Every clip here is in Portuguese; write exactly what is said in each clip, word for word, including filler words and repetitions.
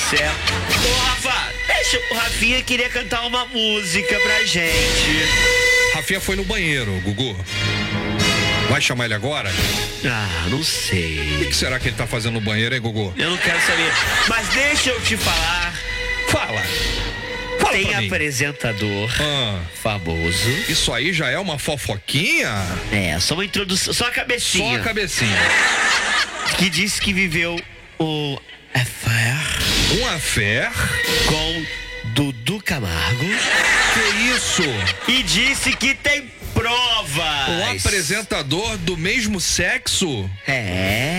céu. Ô, Rafa, deixa o Rafinha queria cantar uma música pra gente. Rafinha foi no banheiro, Gugu. Vai chamar ele agora? Ah, não sei. O que será que ele tá fazendo no banheiro, hein, Gugu? Eu não quero saber. Mas deixa eu te falar. Fala. Fala Tem pra mim. Apresentador Ah, famoso. isso aí já é uma fofoquinha? É, só uma introdução, só a cabecinha. Só a cabecinha. Que disse que viveu o affair Um affair? com Dudu Camargo. Que isso? E disse que tem provas. Um apresentador do mesmo sexo? É.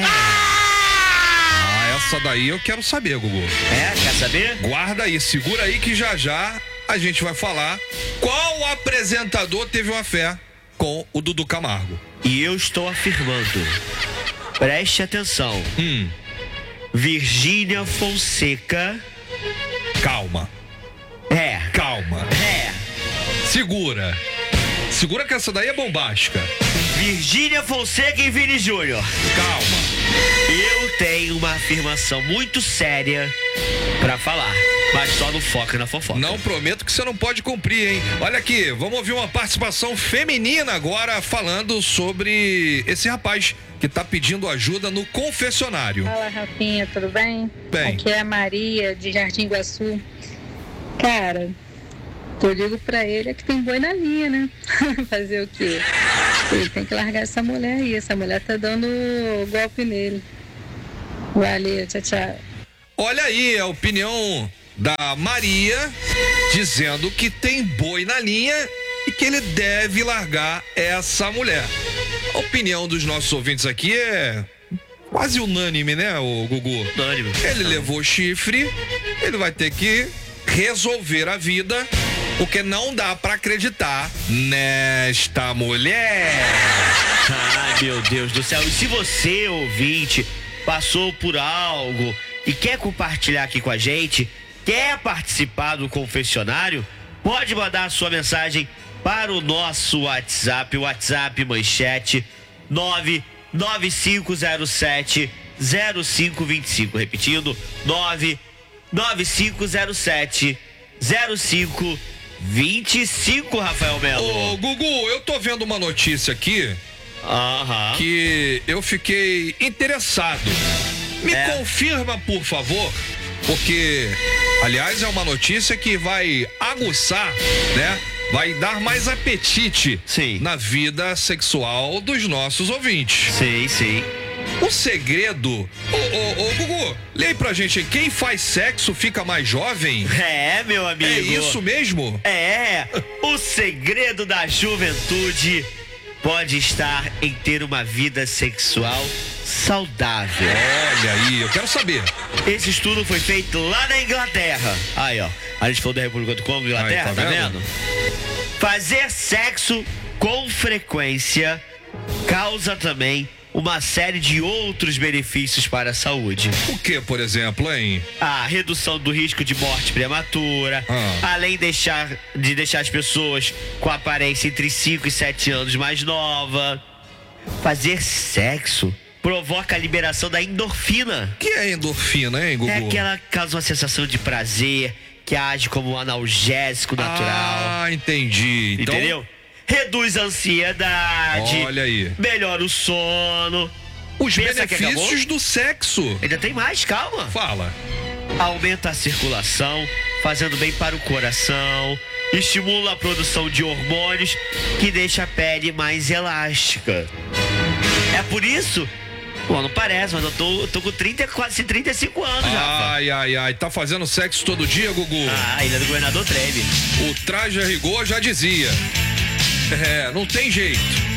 Ah, essa daí eu quero saber, Gugu. É, quer saber? Guarda aí, segura aí que já já a gente vai falar qual apresentador teve uma fé com o Dudu Camargo. E eu estou afirmando. Preste atenção. Hum, Virgínia Fonseca. calma, É. calma. É. Segura. Segura que essa daí é bombástica. Virgínia Fonseca e Vini Júnior. Calma. Eu tenho uma afirmação muito séria pra falar, mas só não foca na fofoca. Não prometo que você não pode cumprir, hein? Olha aqui, vamos ouvir uma participação feminina agora falando sobre esse rapaz que tá pedindo ajuda no confessionário. Fala, Rafinha, tudo bem? Bem. Aqui é a Maria, de Jardim Iguaçu. Cara, eu digo pra ele é que tem boi na linha, né? Fazer o quê? Ele tem que largar essa mulher aí. Essa mulher tá dando golpe nele. Valeu, tchau, tchau. Olha aí a opinião da Maria dizendo que tem boi na linha e que ele deve largar essa mulher. A opinião dos nossos ouvintes aqui é quase unânime, né, o Gugu? Unânime. Ele levou chifre, ele vai ter que resolver a vida, porque não dá pra acreditar nesta mulher. Ai, meu Deus do céu. E se você, ouvinte, passou por algo e quer compartilhar aqui com a gente, quer participar do confessionário, pode mandar a sua mensagem para o nosso WhatsApp, o WhatsApp manchete nove nove cinco zero sete zero cinco dois cinco. Repetindo, nove nove cinco zero sete zero cinco dois cinco, Rafael Melo. Ô, Gugu, eu tô vendo uma notícia aqui Aham. que eu fiquei interessado. Me É. confirma, por favor, porque, aliás, é uma notícia que vai aguçar, né? Vai dar mais apetite Sim. na vida sexual dos nossos ouvintes. Sim, sim. O segredo... Ô, ô, ô, Gugu, lê aí pra gente aí. Quem faz sexo fica mais jovem? É, meu amigo. É isso mesmo? É, o segredo da juventude pode estar em ter uma vida sexual saudável. Olha aí, eu quero saber. Esse estudo foi feito lá na Inglaterra. Aí, ó. A gente falou da República do Congo, Inglaterra, Aí, tá tá vendo? vendo? Fazer sexo com frequência causa também uma série de outros benefícios para a saúde. O que, por exemplo, hein? A redução do risco de morte prematura, Ah. além de deixar, de deixar as pessoas com aparência entre cinco e sete anos mais nova. Fazer sexo provoca a liberação da endorfina, Que é endorfina, hein, Gugu? é aquela que causa uma sensação de prazer, que age como um analgésico natural. Ah, entendi. Então, Entendeu? Reduz a ansiedade. Olha aí. Melhora o sono. Os Pensa que benefícios acabou? do sexo. Ainda tem mais, calma. Fala. Aumenta a circulação, fazendo bem para o coração. Estimula a produção de hormônios, que deixa a pele mais elástica. É por isso... Pô, não parece, mas eu tô, eu tô com trinta, quase trinta e cinco anos já. Ai, ai, ai. Tá fazendo sexo todo dia, Gugu? Ah, a Ilha do Governador treme. O traje a rigor já dizia. É, não tem jeito.